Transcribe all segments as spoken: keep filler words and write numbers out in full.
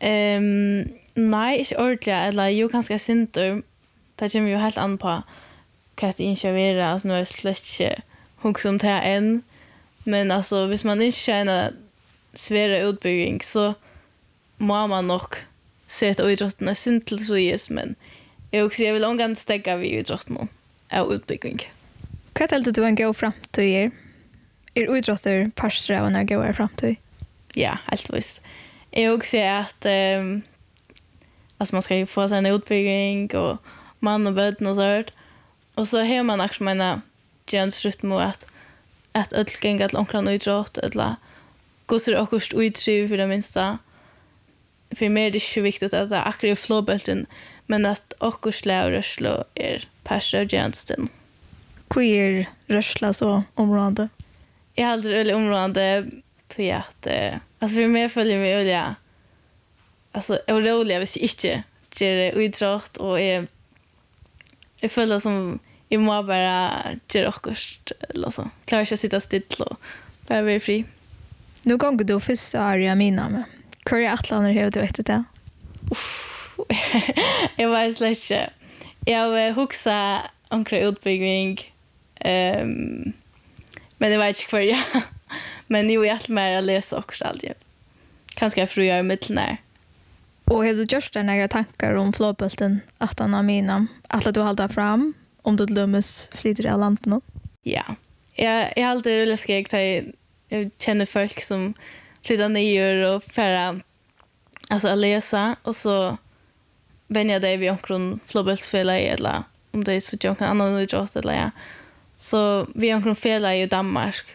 Um, nej, inte ordentligt. Eller jo, ganska sinter. Det kommer ju helt an på hva det ikke er. Altså, nå er jeg slett ikke hukse om det enn. Men altså, hvis man ikke kjenner svære utbygging, så må man nok se at idrottene sint til så gis, men jeg, også, jeg vil omgang stegge vi idrottene av utbygging. Hva er det du en gå frem til er? Er idrotter parstre av en gå frem til? Ja, helt visst. Jeg vil også si at um, altså, man skal få seg en utbygging, og mann og bøten og sånt. Og så har man akkurat mener gjønsrutt mot at at ødel gengar til omkring idrott, eller gosser akkurat utryv for det minste. For meg er det ikke viktig at det er akkurat flåbølten, men at akkurat slag og rørsla er parstre av gjønsten. Hva er rørsla så området? Jeg har aldri veldig området til at, uh, altså for meg føler jeg meg veldig, altså jeg er rolig hvis jeg ikke gjør idrott, og jeg, jeg føler som jeg må bare gjøre akkurat, eller så. Klarer ikke å sitte still og bare være fri. Nå ganger du første året mina med. Hva er atlaner har du etter det? Uff, jeg var slett ikke. Jeg har hukset omkring utbygging, um, men jeg vet ikke hva jeg. Men jo, jeg er mer å lese akkurat alltid. Kanskje jeg får gjøre middelnær. Og har du gjort deg några tankar om flåbølten at han har mina? At du halda fram? Om du dømes flyter av landet nå? Ja. Jeg, jeg har alltid rullet skjeg til jeg, jeg kjenner folk som flytter nyer og færre altså å lese, og så venner jeg det ved omkring flåbøltsfellet, eller om det er så omkring annen idrott, eller ja. Så vi er omkring fellet i Danmark.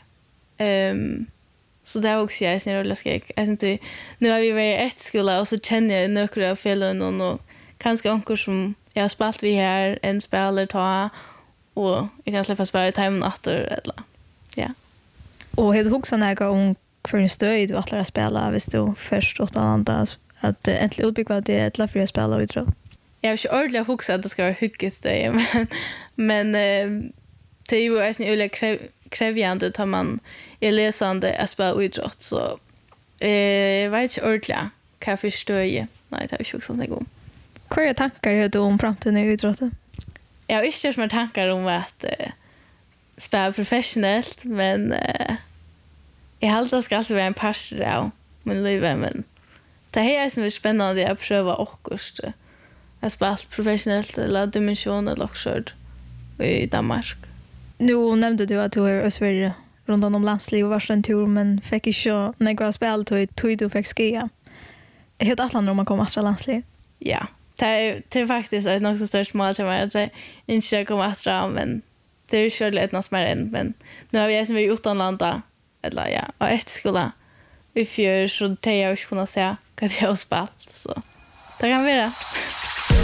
Um, så det er også jeg som rullet skjeg. Jeg synes du, nå har vi vært i ett skole, og så kjenner jeg nøkker av fellet noen, og kanskje omkring som jag har spalt vi här en spelare ta och jag kan släppa spela i timen efter eller ja. Och har du också några om för en stöd du att lära spela hvis du först åt andra att äntligen utbygga det ett för att spela ut då. Jag har inte ordentligt huxat att det ska vara hyggligt stöd men men eh, det är ju en öliga krävjande tar man är läsande att spela idrott så eh jag vet inte ordentligt kan jag förstå. Nej, det har jag också sagt om. Hva tankar har du om framtiden i idrotten? Jag har inte så tankar om att uh, spela professionellt, men uh, jag har alltid ska alltid vara en passion av min liv, men det här är som är spännande att pröva också. Jag spela professionellt eller dimension eller också i Danmark. Nu nämnde du att du är i Sverige runt om landsliv och varsin tur, men fick inte några spel till du fick skia. Hur är det om man kommer till landsliv? Ja. Det är, det är faktiskt ett nog så störst mål till mig att jag inte kommer att dra, men det är ju själv ett något mer än, men nu har vi som är utanlanda, eller ja, och ett skola i fjör, så det är jag inte kunna säga vad jag har spalt, så det kan vi göra.